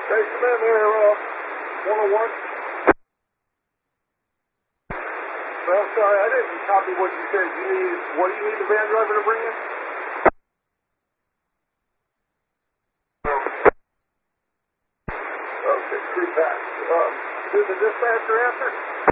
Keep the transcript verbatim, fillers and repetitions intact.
Hey, come in there, uh, one oh one. Well, sorry, I didn't copy what you said. You need, what do you need the van driver to bring in? Okay, three packs. Um, did the dispatcher answer?